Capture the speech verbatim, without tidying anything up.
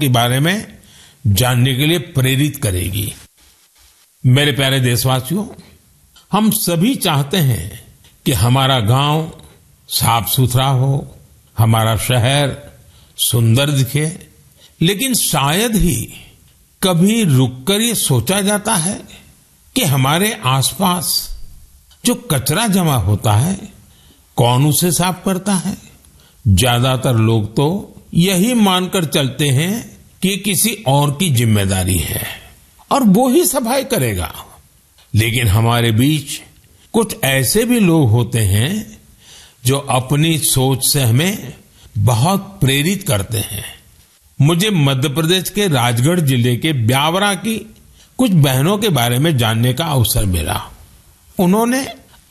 के बारे में जानने के लिए प्रेरित करेगी। मेरे प्यारे देशवासियों, हम सभी चाहते हैं कि हमारा गांव साफ सुथरा हो, हमारा शहर सुंदर दिखे, लेकिन शायद ही कभी रुककर ये सोचा जाता है कि हमारे आसपास जो कचरा जमा होता है कौन उसे साफ करता है। ज्यादातर लोग तो यही मानकर चलते हैं कि ये किसी और की जिम्मेदारी है और वो ही सफाई करेगा। लेकिन हमारे बीच कुछ ऐसे भी लोग होते हैं जो अपनी सोच से हमें बहुत प्रेरित करते हैं। मुझे मध्य प्रदेश के राजगढ़ जिले के ब्यावरा की कुछ बहनों के बारे में जानने का अवसर मिला। उन्होंने